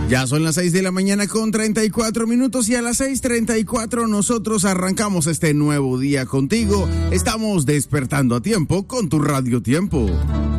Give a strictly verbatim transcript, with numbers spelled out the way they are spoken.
Ya son las seis de la mañana con treinta y cuatro minutos y a las seis treinta y cuatro nosotros arrancamos este nuevo día contigo. Estamos despertando a tiempo con tu Radio Tiempo.